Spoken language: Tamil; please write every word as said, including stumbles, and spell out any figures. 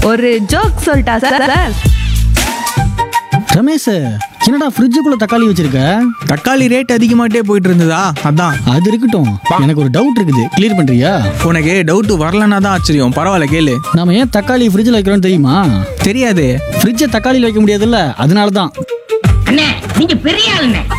ஒரு ஜோக் சொல்லிட்டா சார் சார்? ரமேஷ், என்னடா ஃப்ரிட்ஜுக்குள்ள தக்காளி வச்சிருக்க? தக்காளி ரேட் அதிகமாகிட்டே போயிட்டு இருந்ததா, அதான். அது இருக்கட்டும், எனக்கு ஒரு டவுட் இருக்குது, கிளியர் பண்றியா? உனக்கு டவுட் வரலன்னா தான் ஆச்சரியம். பரவாயில்ல, கேளு. நாம ஏன் தக்காளி ஃப்ரிட்ஜில் வைக்கிறோம் தெரியுமா? தெரியாது. ஃப்ரிட்ஜை தக்காளியில் வைக்க முடியாதுல்ல, அதனால தான். அண்ணே, நீங்க பெரிய ஆளுண்ணே.